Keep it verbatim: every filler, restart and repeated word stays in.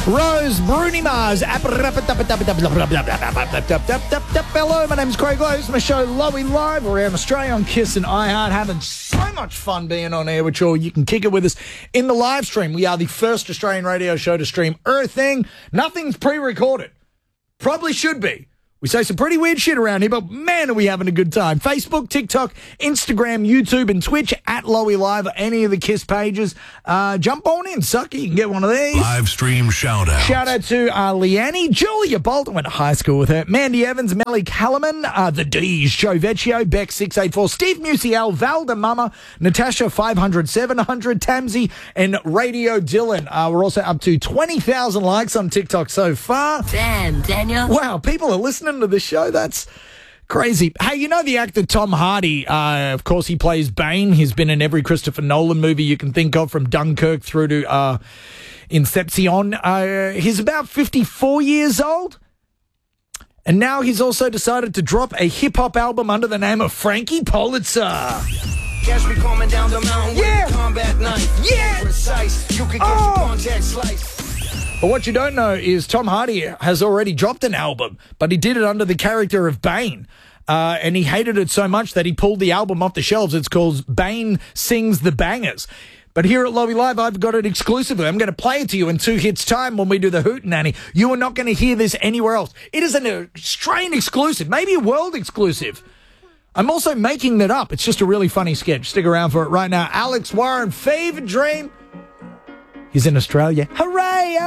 Rose, Bruni Mars. Hello, my name's Craig Lowe. It's my show, Lowy Live, around Australia on Kiss and iHeart. Having so much fun being on air with you all. You can kick it with us in the live stream. We are the first Australian radio show to stream everything. Nothing's pre-recorded. Probably should be. We say some pretty weird shit around here, but man, are we having a good time. Facebook, TikTok, Instagram, YouTube, and Twitch at Lowy Live, or any of the Kiss pages. Uh, jump on in, sucker. You can get one of these. Live stream shout out. Shout out to uh, Leanne, Julia Bolton, went to high school with her, Mandy Evans, Melly Calliman, uh, The D's, Joe Vecchio, Beck six eight four, Steve Musial, Valda Mama, Natasha five hundred, seven hundred, Tamsy, and Radio Dylan. Uh, we're also up to twenty thousand likes on TikTok so far. Damn, Daniel. Wow, people are listening to the show. That's crazy. Hey, you know the actor Tom Hardy? Uh, of course, he plays Bane. He's been in every Christopher Nolan movie you can think of, from Dunkirk through to uh, Inception. Uh, he's about fifty-four years old. And now he's also decided to drop a hip-hop album under the name of Frankie Pulitzer. Catch me coming down the mountain Yeah. with a combat knife. Yeah. Precise. You could get Oh. your contact sliced. But what you don't know is Tom Hardy has already dropped an album, but he did it under the character of Bane. Uh, and he hated it so much that he pulled the album off the shelves. It's called Bane Sings the Bangers. But here at Lowy Live, I've got it exclusively. I'm going to play it to you in two hits' time when we do the Hootenanny. You are not going to hear this anywhere else. It is an Australian exclusive, maybe a world exclusive. I'm also making that up. It's just a really funny sketch. Stick around for it right now. Alex Warren, Fever Dream. He's in Australia. Hooray!